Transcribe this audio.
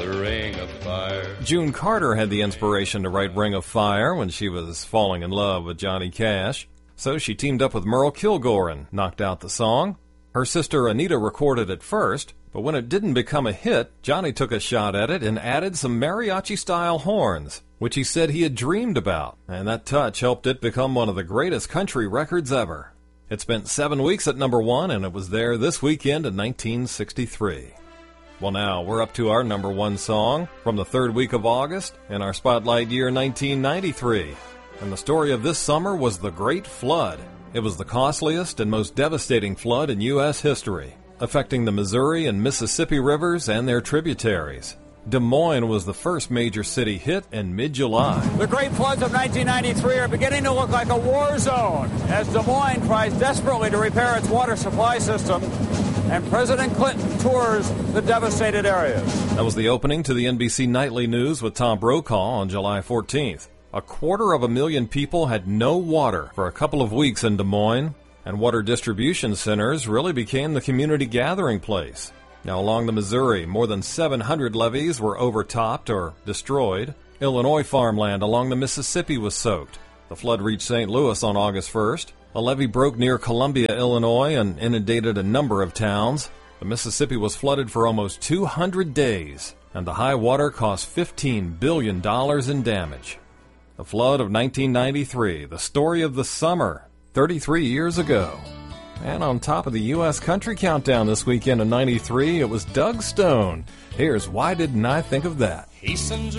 the Ring of Fire. June Carter had the inspiration to write Ring of Fire when she was falling in love with Johnny Cash. So she teamed up with Merle Kilgore and knocked out the song. Her sister Anita recorded it first, but when it didn't become a hit, Johnny took a shot at it and added some mariachi-style horns, which he said he had dreamed about, and that touch helped it become one of the greatest country records ever. It spent 7 weeks at number 1, and it was there this weekend in 1963. Well, now, we're up to our number 1 song from the 3rd week of August in our Spotlight year 1993. And the story of this summer was the Great Flood. It was the costliest and most devastating flood in U.S. history, affecting the Missouri and Mississippi rivers and their tributaries. Des Moines was the first major city hit in mid-July. The great floods of 1993 are beginning to look like a war zone as Des Moines tries desperately to repair its water supply system and President Clinton tours the devastated areas. That was the opening to the NBC Nightly News with Tom Brokaw on July 14th. 250,000 people had no water for a couple of weeks in Des Moines, and water distribution centers really became the community gathering place. Now, along the Missouri, more than 700 levees were overtopped or destroyed. Illinois farmland along the Mississippi was soaked. The flood reached St. Louis on August 1st. A levee broke near Columbia, Illinois, and inundated a number of towns. The Mississippi was flooded for almost 200 days, and the high water cost $15 billion in damage. The flood of 1993, the story of the summer, 33 years ago. And on top of the U.S. Country Countdown this weekend in 93, it was Doug Stone. Here's Why Didn't I Think of That? He sends